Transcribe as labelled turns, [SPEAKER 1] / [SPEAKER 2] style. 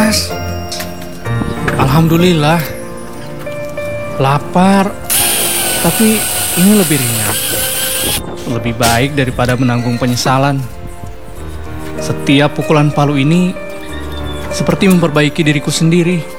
[SPEAKER 1] Mas. Alhamdulillah. Lapar, tapi ini lebih ringan. Lebih baik daripada menanggung penyesalan. Setiap pukulan palu ini seperti memperbaiki diriku sendiri.